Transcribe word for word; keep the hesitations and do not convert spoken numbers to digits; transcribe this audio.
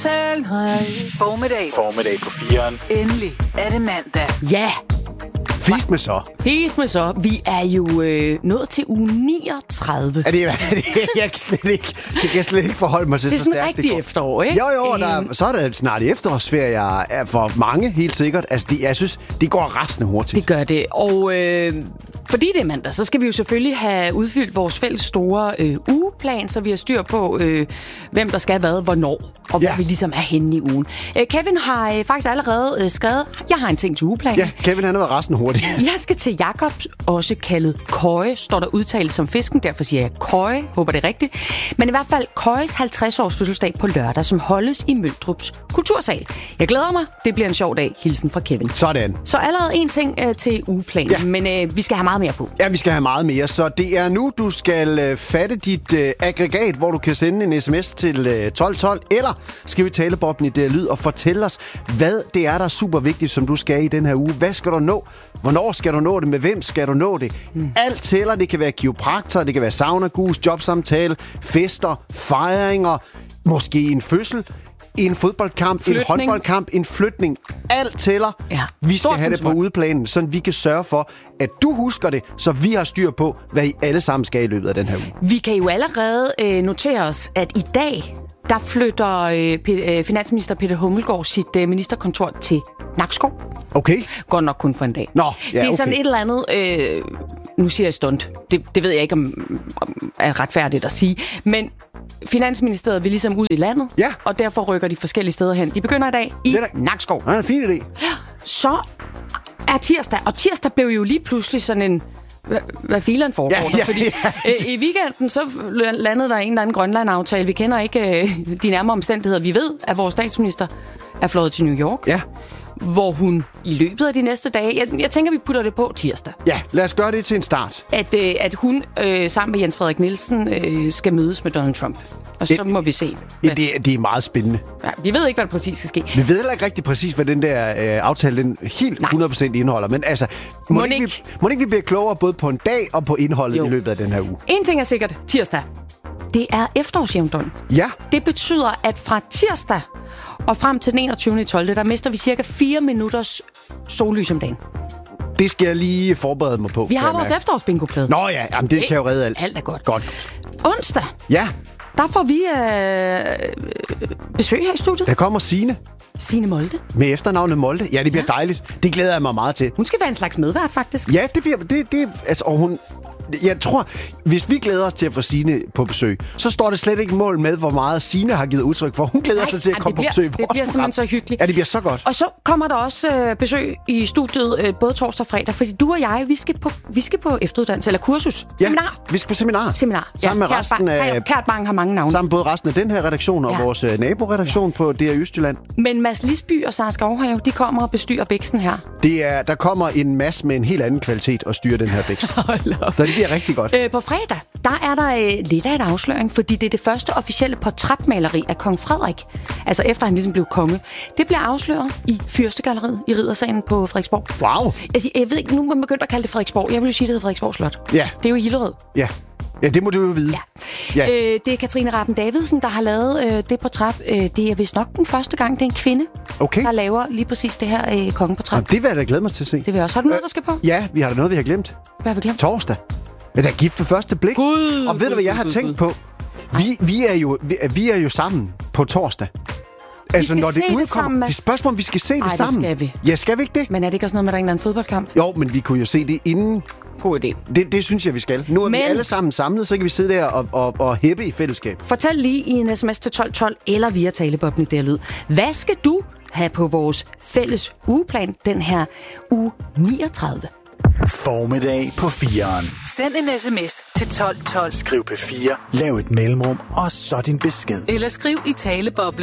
tale, nej. Formiddag. Formiddag på firen. Endelig er det mandag. Ja. Fis med så. Fis med så. Vi er jo øh, nået til uge niogtredive. Er det, er det, jeg, kan slet ikke, jeg kan slet ikke forholde mig til det så stærkt. Det er sådan rigtig efterår, ikke? Jo, jo, der, så er der snart efterårsferie for mange, helt sikkert. Altså, det, jeg synes, det går rasende hurtigt. Det gør det. Og øh, fordi det er mandag, så skal vi jo selvfølgelig have udfyldt vores fælles store øh, ugeplan, så vi har styr på, øh, hvem der skal hvad, hvornår, og hvor ja. vi ligesom er henne i ugen. Øh, Kevin har øh, faktisk allerede øh, skrevet, jeg har en ting til ugeplanen. Ja, Kevin han har været rasende hurtigt. Jeg skal til Jakob, også kaldet Køje, står der udtalt som fisken, derfor siger jeg Køje, håber det er rigtigt. Men i hvert fald Køjes halvtreds års fødselsdag på lørdag, som holdes i Møldrups Kultursal. Jeg glæder mig, det bliver en sjov dag. Hilsen fra Kevin. Sådan. Så allerede en ting øh, til ugeplanen, ja. men øh, vi skal have meget mere på. Ja, vi skal have meget mere, så det er nu, du skal øh, fatte dit øh, aggregat, hvor du kan sende en sms til øh, tolv tolv, eller skrive i taleboblen i det lyd og fortælle os, hvad det er, der er super vigtigt, som du skal i den her uge. Hvad skal du nå? Hvornår skal du nå det? Med hvem skal du nå det? Mm. Alt tæller. Det kan være kiropraktor, det kan være saunagus, jobsamtale, fester, fejringer, måske en fødsel, en fodboldkamp, flytning. En håndboldkamp, en flytning. Alt tæller. Ja. Vi skal have det på udeplanen, så vi kan sørge for, at du husker det, så vi har styr på, hvad I alle sammen skal i løbet af den her uge. Vi kan jo allerede øh, notere os, at i dag, der flytter øh, P- øh, finansminister Peter Hummelgaard sit øh, ministerkontor til Nakskov. Okay. Går nok kun for en dag. Nå, ja, det er okay. sådan et eller andet, øh, nu siger jeg stunt, det, det ved jeg ikke, om, om er retfærdigt at sige, men Finansministeriet vil ligesom ud i landet, ja. og derfor rykker de forskellige steder hen. De begynder i dag i det er Nakskov. Det er en fin idé. Så er tirsdag, og tirsdag blev jo lige pludselig sådan en... Hvad, hvad fileren foregår ja, der? ja, Fordi ja. øh, i weekenden så landede der en eller anden Grønland-aftale. Vi kender ikke øh, de nærmere omstændigheder. Vi ved, at vores statsminister er fløjet til New York. Ja. Hvor hun i løbet af de næste dage... Jeg, jeg tænker, vi putter det på tirsdag. Ja, lad os gøre det til en start. At, øh, at hun øh, sammen med Jens Frederik Nielsen øh, skal mødes med Donald Trump. Og så det, må vi se. Ja, det, det er meget spændende. Ja, vi ved ikke, hvad der præcis skal ske. Vi ved heller ikke rigtig præcis, hvad den der øh, aftale den helt Nej. hundrede procent indeholder. Men altså, må, må, ikke, vi, må ikke vi blive klogere både på en dag og på indholdet jo. I løbet af den her uge? En ting er sikkert, tirsdag. Det er efterårsjævndøgn. Ja. Det betyder, at fra tirsdag og frem til den enogtyvende tolvte der mister vi cirka fire minutters sollys om dagen. Det skal jeg lige forberede mig på. Vi har vores efterårsbingoplade. Nå ja, jamen, det kan jo redde alt. Alt er godt. Godt. Onsdag. Ja. Der får vi øh, besøg her i studiet. Der kommer Signe. Signe Molde. Med efternavnet Molde. Ja, det bliver ja. dejligt. Det glæder jeg mig meget til. Hun skal være en slags medvært, faktisk. Ja, det bliver... Det, det, altså, og hun... Jeg tror, hvis vi glæder os til at få Signe på besøg, så står det slet ikke mål med, hvor meget Signe har givet udtryk for. Hun glæder Nej, sig til at komme bliver, på besøg. Det bliver simpelthen så hyggeligt. Ja, det bliver så godt. Og så kommer der også øh, besøg i studiet øh, både torsdag og fredag, fordi du og jeg, vi skal på, vi skal på efteruddannelse, eller kursus. Ja, seminar. vi skal på seminar. Seminar. Sammen ja, med resten af... Kært Bang har mange navne. Sammen både resten af den her redaktion og ja. vores øh, naboredaktion på D R Østjylland. Men Mads Lisby og Sara Skovhave, de kommer og bestyrer væksten her. Det er, der kommer en masse med en helt anden kvalitet og styre den her vækst. Så det bliver rigtig godt. Øh, på fredag, der er der øh, lidt af et afsløring, fordi det er det første officielle portrætmaleri af kong Frederik. Altså efter han ligesom blev konge. Det bliver afsløret i Fyrstegalleriet i Riddersalen på Frederiksborg. Wow! Altså, jeg ved ikke, nu er man begyndt at kalde det Frederiksborg. Jeg vil jo sige, det hedder Frederiksborg Slot. Ja. Det er jo i Hillerød. Ja. Ja, det må du jo vide. Ja. Ja. Øh, det er Katrine Rappen Davidsen, der har lavet øh, det portræt. Øh, det er vist nok den første gang, det er en kvinde, okay. der laver lige præcis det her øh, kongeportræt. Jamen, det vil jeg da glæde mig til at se. Det vil jeg også. Har du noget, der skal på? Ja, vi har da noget, vi har glemt. Hvad har vi glemt? Torsdag. Ja, der er gift for første blik. God, og ved du, hvad jeg har tænkt på? Vi, vi, er jo, vi, vi er jo sammen på torsdag. Altså, når det udkommer... Det er spørgsmål, om vi skal se Ej, det sammen. det skal vi. Ja, skal vi ikke det? Men er det ikke også noget med, at der er en eller anden fodboldkamp? Jo, men vi kunne jo se det inden. God idé. Det, det synes jeg, vi skal. Nu er men... vi alle sammen samlet, så kan vi sidde der og, og, og hæppe i fællesskab. Fortæl lige i en sms til tolv tolv eller via taleboblen der lyd. Hvad skal du have på vores fælles ugeplan den her uge niogtredive? Formiddag på firen. Send en sms til tolv tolv. Skriv P fire, lav et mellemrum, og så din besked. Eller skriv i taleboblen.